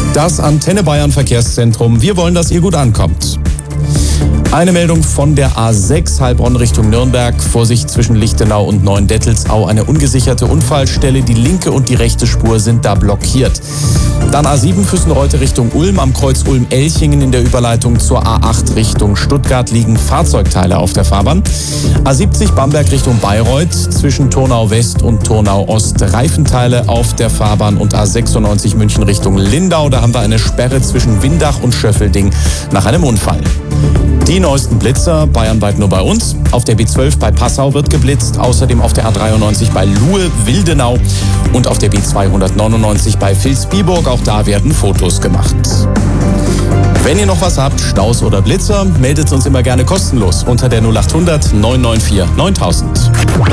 Das Antenne Bayern Verkehrszentrum. Wir wollen, dass ihr gut ankommt. Eine Meldung von der A6 Heilbronn Richtung Nürnberg. Vorsicht zwischen Lichtenau und Neuendettelsau. Eine ungesicherte Unfallstelle. Die linke und die rechte Spur sind da blockiert. Dann A7 Füssenreute Richtung Ulm. Am Kreuz Ulm-Elchingen in der Überleitung zur A8 Richtung Stuttgart liegen Fahrzeugteile auf der Fahrbahn. A70 Bamberg Richtung Bayreuth. Zwischen Turnau West und Turnau Ost Reifenteile auf der Fahrbahn. Und A96 München Richtung Lindau. Da haben wir eine Sperre zwischen Windach und Schöffelding nach einem Unfall. Die neuesten Blitzer, bayernweit nur bei uns. Auf der B12 bei Passau wird geblitzt, außerdem auf der A93 bei Luhe-Wildenau und auf der B299 bei Vilsbiburg. Auch da werden Fotos gemacht. Wenn ihr noch was habt, Staus oder Blitzer, meldet uns immer gerne kostenlos unter der 0800 994 9000.